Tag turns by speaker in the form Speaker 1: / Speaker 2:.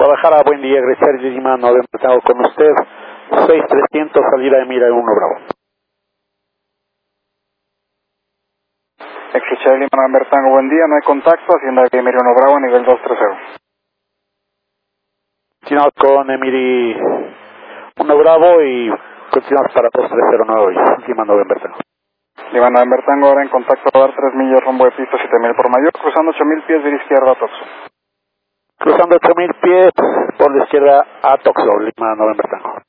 Speaker 1: Guadalajara, buen día, Grecia Lima, November Tango con usted, 6300, salida de Mira 1 Bravo.
Speaker 2: Extra Lima, November Tango, buen día, no hay contacto, hacienda de Mira 1 Bravo, nivel 230.
Speaker 1: Continuamos con Emiri 1 Bravo y continuamos para 2309 hoy, Lima November Tango.
Speaker 2: Lima November Tango, ahora en contacto a dar 3 millas, rumbo de pista 7000 por mayor, cruzando 8000 pies de izquierda a Toxo.
Speaker 1: Cruzando 8000 pies por la izquierda a Toxo, Lima November Tango.